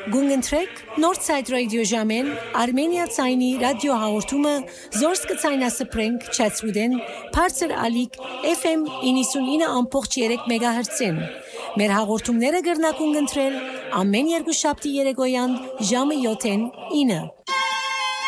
Գունգընտրեք Northside Radio ժամեն Armenia ցայնի ռադիո հաղորդումը զորս կցայնասպրենք Chatswood-ին Parser Alik FM 99.3 MHz-ին Մեր հաղորդումները կգրնակուն ընտրել ամեն երկուշաբթի երեկոյան ժամը 7-ին 9